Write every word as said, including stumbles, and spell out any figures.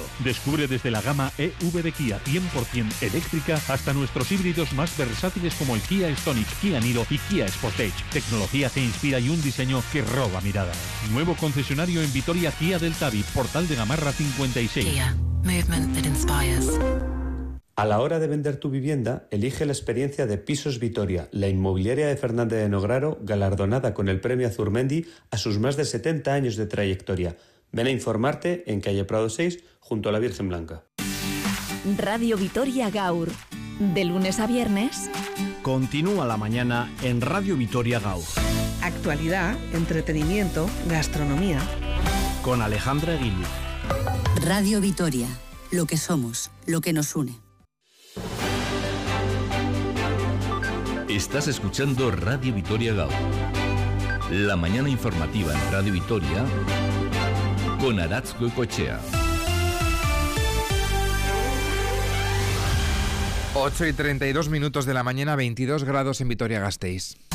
Descubre desde la gama E V de Kia cien por ciento eléctrica hasta nuestros híbridos más versátiles como el Kia Stonic, Kia Niro y Kia Sportage. Tecnología que inspira y un diseño que roba miradas. Nuevo concesionario en Vitoria Kia del Tabi, Portal de Gamarra cincuenta y seis. Kia, movement that inspires. A la hora de vender tu vivienda, elige la experiencia de Pisos Vitoria, la inmobiliaria de Fernández de Nograro, galardonada con el premio Azurmendi a sus más de setenta años de trayectoria. Ven a informarte en calle Prado seis, junto a la Virgen Blanca. Radio Vitoria Gaur, de lunes a viernes. Continúa la mañana en Radio Vitoria Gaur. Actualidad, entretenimiento, gastronomía. Con Alejandra Guillo. Radio Vitoria, lo que somos, lo que nos une. Estás escuchando Radio Vitoria Gaur. La mañana informativa en Radio Vitoria con Aratz Goicoechea. ocho y treinta y dos minutos de la mañana, veintidós grados en Vitoria-Gasteiz.